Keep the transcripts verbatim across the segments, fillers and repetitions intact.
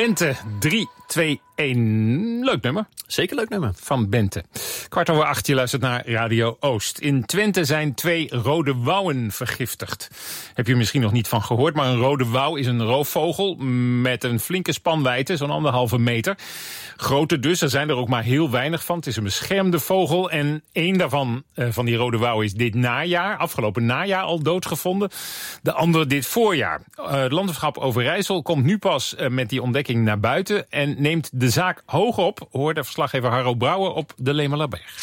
Bente, drie, twee, één. Leuk nummer. Zeker leuk nummer. Van Bente. Kwart over acht, je luistert naar Radio Oost. In Twente zijn twee rode wouwen vergiftigd. Heb je misschien nog niet van gehoord, maar een rode wouw is een roofvogel met een flinke spanwijdte, zo'n anderhalve meter. Grote dus, er zijn er ook maar heel weinig van. Het is een beschermde vogel en één daarvan, uh, van die rode wouw, is dit najaar, afgelopen najaar al doodgevonden. De andere dit voorjaar. Uh, het landschap Overijssel komt nu pas uh, met die ontdekking naar buiten en neemt de zaak hoog op, hoorde verslaggever Harro Brouwer op de Lemelerberg.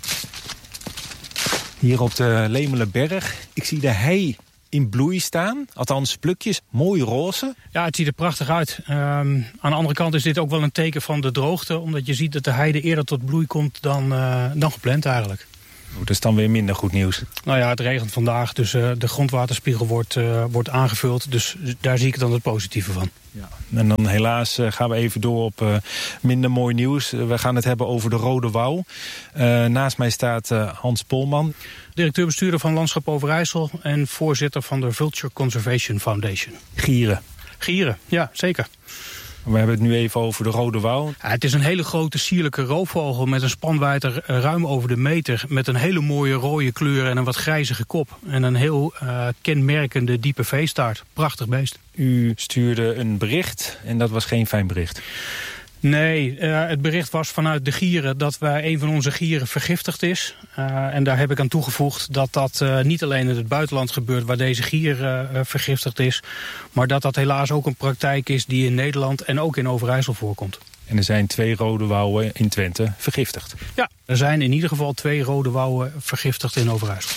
Hier op de Lemelerberg, ik zie de hei in bloei staan. Althans, plukjes, mooi roze. Ja, het ziet er prachtig uit. Um, aan de andere kant is dit ook wel een teken van de droogte, omdat je ziet dat de heide eerder tot bloei komt dan, uh, dan gepland eigenlijk. Oh, dat is dan weer minder goed nieuws. Nou ja, het regent vandaag, dus uh, de grondwaterspiegel wordt, uh, wordt aangevuld. Dus daar zie ik dan het positieve van. Ja. En dan helaas uh, gaan we even door op uh, minder mooi nieuws. Uh, we gaan het hebben over de rode wouw. Uh, naast mij staat uh, Hans Polman. Directeur-bestuurder van Landschap Overijssel en voorzitter van de Vulture Conservation Foundation. Gieren. Gieren, ja, zeker. We hebben het nu even over de rode wouw. Ja, het is een hele grote sierlijke roofvogel met een spanwijdte ruim over de meter. Met een hele mooie rode kleur en een wat grijzige kop. En een heel uh, kenmerkende diepe veestaart. Prachtig beest. U stuurde een bericht en dat was geen fijn bericht. Nee, uh, het bericht was vanuit de gieren dat wij een van onze gieren vergiftigd is. Uh, en daar heb ik aan toegevoegd dat dat uh, niet alleen in het buitenland gebeurt waar deze gier uh, vergiftigd is. Maar dat dat helaas ook een praktijk is die in Nederland en ook in Overijssel voorkomt. En er zijn twee rode wouwen in Twente vergiftigd. Ja, er zijn in ieder geval twee rode wouwen vergiftigd in Overijssel.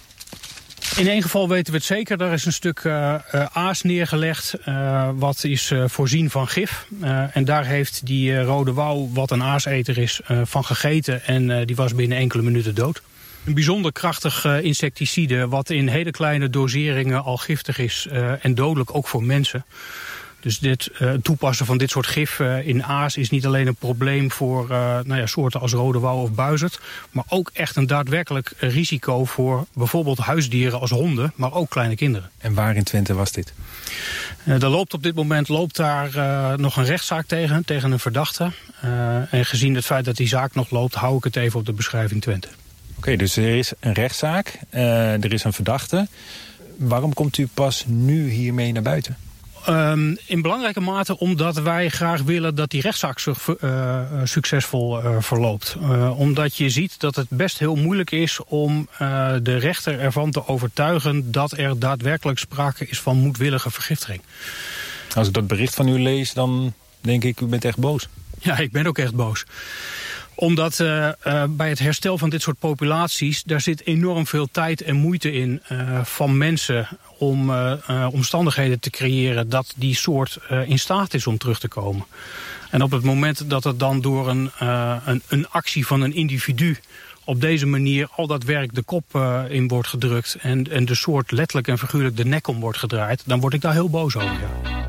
In één geval weten we het zeker. Daar is een stuk uh, uh, aas neergelegd, uh, wat is uh, voorzien van gif. Uh, en daar heeft die uh, rode wouw, wat een aaseter is, uh, van gegeten. En uh, die was binnen enkele minuten dood. Een bijzonder krachtig uh, insecticide, wat in hele kleine doseringen al giftig is uh, en dodelijk ook voor mensen. Dus dit uh, toepassen van dit soort gif uh, in aas is niet alleen een probleem voor uh, nou ja, soorten als rode wouw of buizerd, maar ook echt een daadwerkelijk risico voor bijvoorbeeld huisdieren als honden, maar ook kleine kinderen. En waar in Twente was dit? Uh, er loopt op dit moment loopt daar uh, nog een rechtszaak tegen, tegen een verdachte. Uh, en gezien het feit dat die zaak nog loopt, hou ik het even op de beschrijving Twente. Oké, okay, dus er is een rechtszaak, uh, er is een verdachte. Waarom komt u pas nu hiermee naar buiten? Um, in belangrijke mate omdat wij graag willen dat die rechtszaak su- uh, succesvol uh, verloopt. Uh, omdat je ziet dat het best heel moeilijk is om uh, de rechter ervan te overtuigen dat er daadwerkelijk sprake is van moedwillige vergiftiging. Als ik dat bericht van u lees, dan denk ik, u bent echt boos. Ja, ik ben ook echt boos. Omdat uh, uh, bij het herstel van dit soort populaties, daar zit enorm veel tijd en moeite in uh, van mensen om uh, uh, omstandigheden te creëren dat die soort uh, in staat is om terug te komen. En op het moment dat het dan door een, uh, een, een actie van een individu op deze manier al dat werk de kop uh, in wordt gedrukt en, en de soort letterlijk en figuurlijk de nek om wordt gedraaid, dan word ik daar heel boos over. Ja.